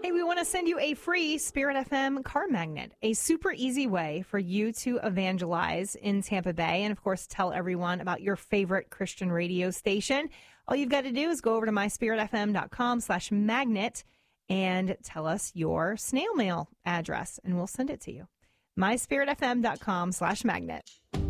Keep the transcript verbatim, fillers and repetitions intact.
Hey, we want to send you a free Spirit F M car magnet, a super easy way for you to evangelize in Tampa Bay and, of course, tell everyone about your favorite Christian radio station. All you've got to do is go over to myspiritfm.com slash magnet and tell us your snail mail address, and we'll send it to you. myspiritfm.com slash magnet.